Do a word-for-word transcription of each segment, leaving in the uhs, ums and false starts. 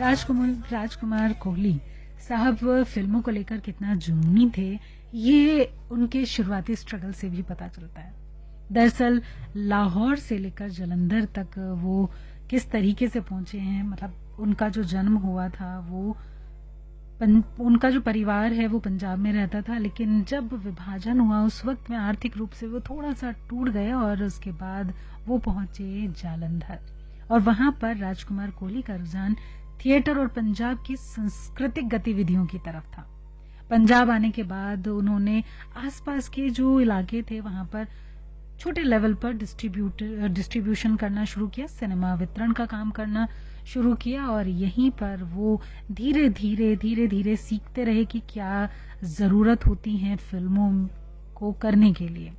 राजकुमार राजकुमार कोहली साहब फिल्मों को लेकर कितना जुनूनी थे, ये उनके शुरुआती स्ट्रगल से भी पता चलता है। दरअसल लाहौर से लेकर जलंधर तक वो किस तरीके से पहुंचे हैं, मतलब उनका जो जन्म हुआ था वो पन, उनका जो परिवार है वो पंजाब में रहता था, लेकिन जब विभाजन हुआ उस वक्त में आर्थिक रूप से वो थोड़ा सा टूट गए और उसके बाद वो पहुंचे जालंधर और वहां पर राजकुमार कोहली का रुझान थिएटर और पंजाब की सांस्कृतिक गतिविधियों की तरफ था। पंजाब आने के बाद उन्होंने आसपास के जो इलाके थे वहां पर छोटे लेवल पर डिस्ट्रीब्यूट डिस्ट्रीब्यूशन करना शुरू किया, सिनेमा वितरण का काम करना शुरू किया और यहीं पर वो धीरे धीरे धीरे धीरे सीखते रहे कि क्या जरूरत होती है फिल्मों को करने के लिए।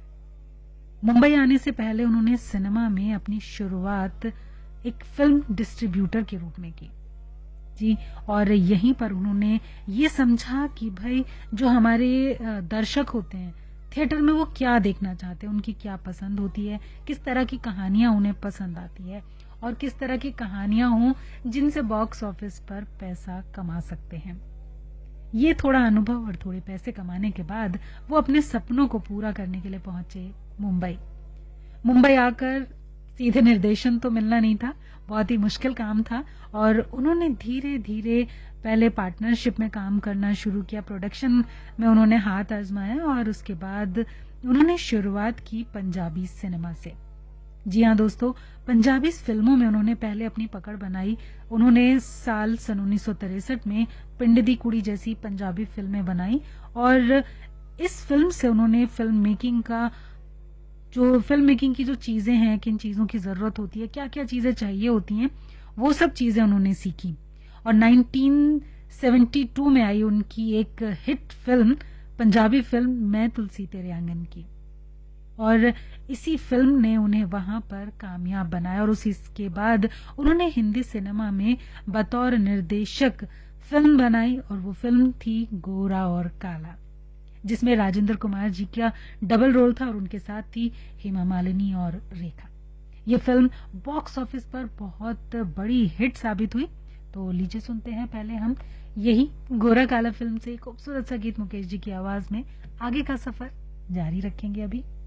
मुंबई आने से पहले उन्होंने सिनेमा में अपनी शुरुआत एक फिल्म डिस्ट्रीब्यूटर के रूप में की जी, और यहीं पर उन्होंने ये समझा कि भाई जो हमारे दर्शक होते हैं थिएटर में वो क्या देखना चाहते हैं, उनकी क्या पसंद होती है, किस तरह की कहानियां उन्हें पसंद आती है और किस तरह की कहानियां हों जिनसे बॉक्स ऑफिस पर पैसा कमा सकते हैं। ये थोड़ा अनुभव और थोड़े पैसे कमाने के बाद वो अपने सपनों को पूरा करने के लिए पहुंचे मुंबई। मुंबई आकर सीधे निर्देशन तो मिलना नहीं था, बहुत ही मुश्किल काम था और उन्होंने धीरे धीरे पहले पार्टनरशिप में काम करना शुरू किया, प्रोडक्शन में उन्होंने हाथ आजमाया और उसके बाद उन्होंने शुरुआत की पंजाबी सिनेमा से। जी हाँ दोस्तों, पंजाबी फिल्मों में उन्होंने पहले अपनी पकड़ बनाई। उन्होंने साल सन उन्नीस सौ तिरसठ में पिंड दी कुड़ी जैसी पंजाबी फिल्में बनाई और इस फिल्म से उन्होंने फिल्म मेकिंग का जो फिल्म मेकिंग की जो चीजें हैं, किन चीजों की जरूरत होती है, क्या क्या चीजें चाहिए होती हैं, वो सब चीजें उन्होंने सीखी और उन्नीस सौ बहत्तर में आई उनकी एक हिट फिल्म पंजाबी फिल्म मैं तुलसी तेरे आंगन की और इसी फिल्म ने उन्हें वहां पर कामयाब बनाया और उसी के बाद उन्होंने हिंदी सिनेमा में बतौर निर्देशक फिल्म बनाई और वो फिल्म थी गोरा और काला, जिसमें राजेंद्र कुमार जी का डबल रोल था और उनके साथ थी हेमा मालिनी और रेखा। ये फिल्म बॉक्स ऑफिस पर बहुत बड़ी हिट साबित हुई। तो लीजिए सुनते हैं पहले हम यही गोरा काला फिल्म से खूबसूरत सा गीत मुकेश जी की आवाज में। आगे का सफर जारी रखेंगे अभी।